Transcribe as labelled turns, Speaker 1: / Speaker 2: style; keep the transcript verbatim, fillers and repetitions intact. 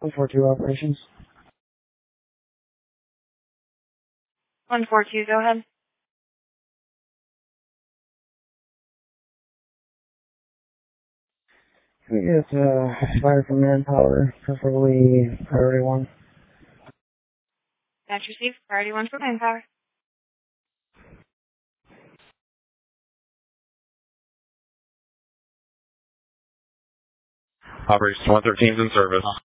Speaker 1: one four two operations.
Speaker 2: one four two, go ahead.
Speaker 1: Can we get uh, fire from manpower, preferably priority one?
Speaker 2: That's received. Priority one for manpower.
Speaker 3: Operation one thirteen is in service.